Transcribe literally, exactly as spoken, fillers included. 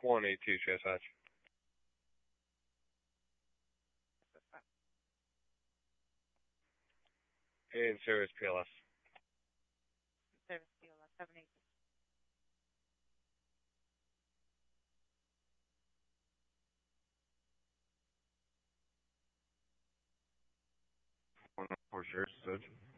one eight two, Chase Hatch. And Sirius P L S. Service P L S seven eight. One for Sirius,